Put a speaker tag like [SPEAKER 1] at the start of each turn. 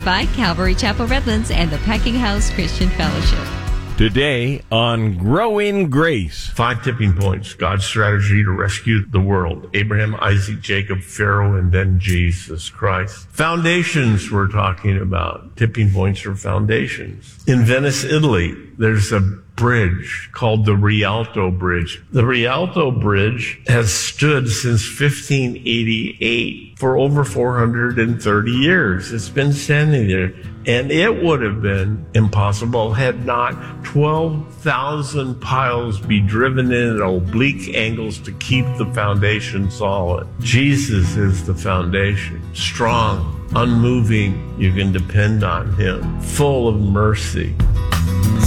[SPEAKER 1] by Calvary Chapel Redlands and the Packing House Christian Fellowship.
[SPEAKER 2] Today on Growing Grace.
[SPEAKER 3] 5 tipping points, God's strategy to rescue the world. Abraham, Isaac, Jacob, Pharaoh, and then Jesus Christ. Foundations we're talking about. Tipping points are foundations. In Venice, Italy, there's a bridge called the Rialto Bridge. The Rialto Bridge has stood since 1588 for over 430 years. It's been standing there. And it would have been impossible had not 12,000 piles be driven in at oblique angles to keep the foundation solid. Jesus is the foundation. Strong, unmoving, you can depend on him. Full of mercy.